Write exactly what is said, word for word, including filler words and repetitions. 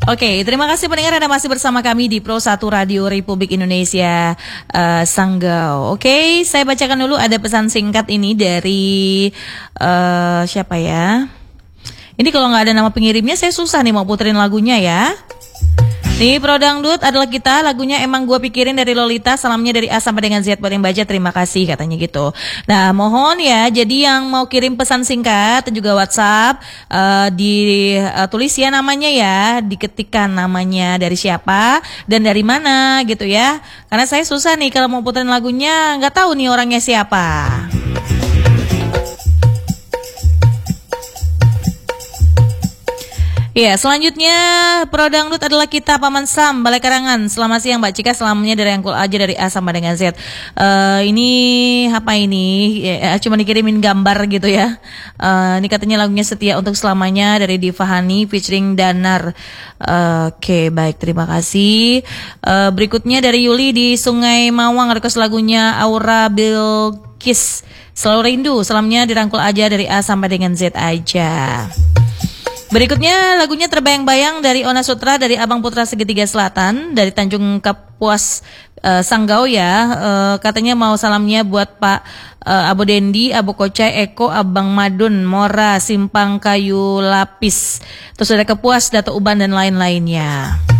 Oke, terima kasih pendengar Anda masih bersama kami di Pro satu Radio Republik Indonesia uh, Sanggau. Oke, saya bacakan dulu ada pesan singkat ini dari uh, siapa ya? Ini kalau nggak ada nama pengirimnya saya susah nih mau puterin lagunya ya. Nih Pro Dangdut adalah kita, lagunya emang gue pikirin dari Lolita, salamnya dari A sampai dengan Z buat yang baca, terima kasih katanya gitu. Nah mohon ya, jadi yang mau kirim pesan singkat dan juga WhatsApp uh, di uh, tulis ya namanya ya, diketikkan namanya dari siapa dan dari mana gitu ya. Karena saya susah nih kalau mau puterin lagunya nggak tahu nih orangnya siapa. Iya, selanjutnya Pro Dangdut adalah kita Paman Sam, Balai Karangan. Selamat siang Mbak Cika, selamanya dari Angkul aja dari A sampai dengan Z. Uh, ini apa ini? Ya, cuma dikirimin gambar gitu ya. Uh, ini katanya lagunya Setia untuk Selamanya dari Diva Hani featuring Danar. Uh, Oke, okay, baik, terima kasih. Uh, berikutnya dari Yuli di Sungai Mawang, request lagunya Aura Bilkis. Selalu rindu, salamnya dirangkul aja dari A sampai dengan Z aja. Berikutnya lagunya Terbayang-bayang dari Ona Sutra dari Abang Putra Segitiga Selatan dari Tanjung Kapuas uh, Sanggau ya. Uh, katanya mau salamnya buat Pak uh, Abu Dendi, Abu Kocai, Eko, Abang Madun, Mora, Simpang Kayu Lapis, terus ada Kepuas, Dato Uban dan lain-lainnya.